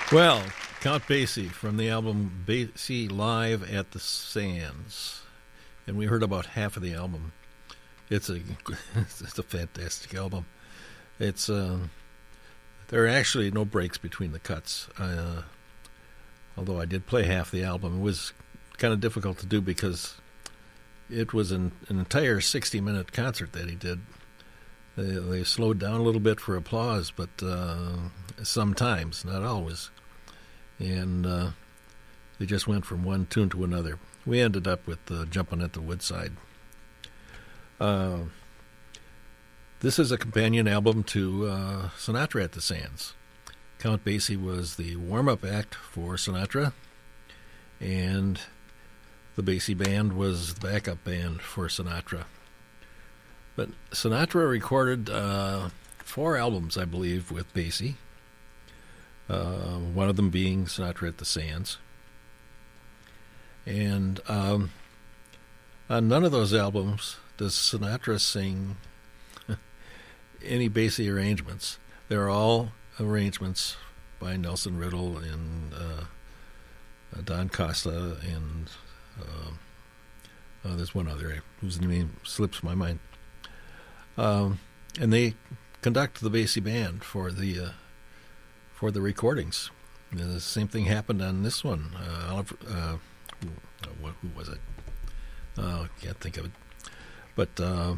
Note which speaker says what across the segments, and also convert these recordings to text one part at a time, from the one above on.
Speaker 1: Well, Count Basie from the album Basie Live at the Sands. And we heard about half of the album. It's a fantastic album. It's there are actually no breaks between the cuts. Although I did play half the album, it was kind of difficult to do because it was an entire 60-minute concert that he did. They slowed down a little bit for applause, but sometimes, not always. And they just went from one tune to another. We ended up with Jumpin' at the Woodside. This is a companion album to Sinatra at the Sands. Count Basie was the warm-up act for Sinatra, and the Basie Band was the backup band for Sinatra. But Sinatra recorded 4 albums, I believe, with Basie, one of them being Sinatra at the Sands. And on none of those albums does Sinatra sing any Basie arrangements. They're all arrangements by Nelson Riddle and Don Costa, and there's one other whose name slips my mind. And they conduct the Basie Band for the recordings. The same thing happened on this one. Who was it? Can't think of it. But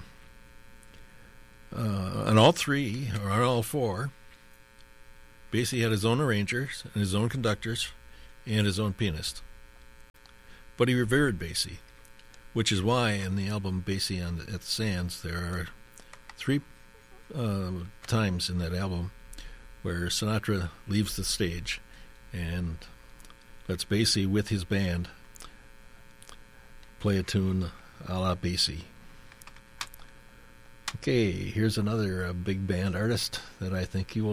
Speaker 1: on all 3, or on all 4, Basie had his own arrangers, and his own conductors, and his own pianist. But he revered Basie, which is why in the album Basie at the Sands, there are 3 times in that album where Sinatra leaves the stage and lets Basie with his band play a tune a la Basie. Okay, here's another big band artist that I think you will